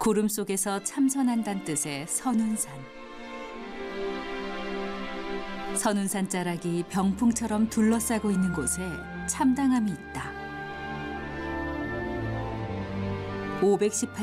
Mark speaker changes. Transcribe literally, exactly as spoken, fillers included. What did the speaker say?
Speaker 1: 구름 속에서 참선한다는 뜻의 선운산. 선운산 자락이 병풍처럼 둘러싸고 있는 곳에 참당함이 있다. 오백십팔